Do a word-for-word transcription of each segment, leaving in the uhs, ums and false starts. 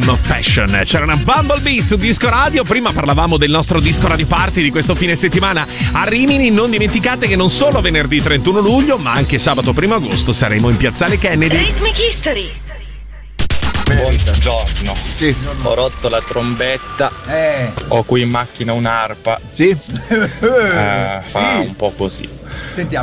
of Passion. C'era una Bumblebee su Disco Radio. Prima parlavamo del nostro Disco Radio Party di questo fine settimana a Rimini. Non dimenticate che non solo venerdì trentuno luglio, ma anche sabato primo agosto saremo in Piazzale Kennedy. Rhythmic History. Buongiorno. Sì. Ho rotto la trombetta. Eh. Ho qui in macchina un'arpa. Sì. Eh, fa Sì. un po' così. Sentiamo.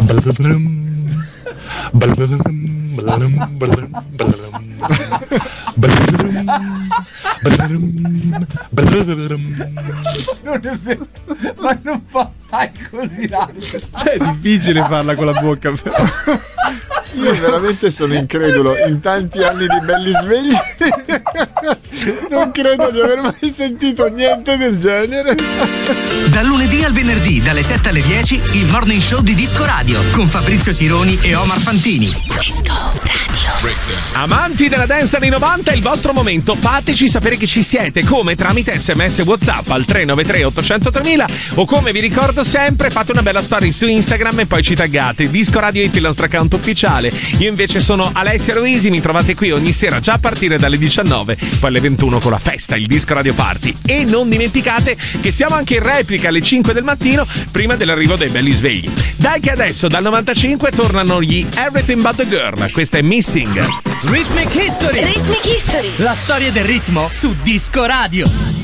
Non è vero, ma non fa mai così l'altro. È difficile farla con la bocca. Io veramente sono incredulo. In tanti anni di belli svegli non credo di aver mai sentito niente del genere. Dal lunedì al venerdì, dalle sette alle dieci, il Morning Show di Disco Radio con Fabrizio Sironi e Omar Fantini. Disco Radio. Amanti della dance anni novanta, è il vostro momento. Fateci sapere che ci siete, come tramite sms WhatsApp al tre nove tre otto zero zero tremila, o come vi ricordo sempre, fate una bella story su Instagram e poi ci taggate Disco Radio Hit, il nostro account ufficiale. Io invece sono Alessia Ruisi, mi trovate qui ogni sera già a partire dalle diciannove, poi alle ventuno con la festa, il Disco Radio Party. E non dimenticate che siamo anche in replica alle cinque del mattino, prima dell'arrivo dei belli svegli. Dai che adesso dal novantacinque tornano gli Everything But The Girl, questa è Missing. Rhythmic History. Rhythmic History. La storia del ritmo su Disco Radio.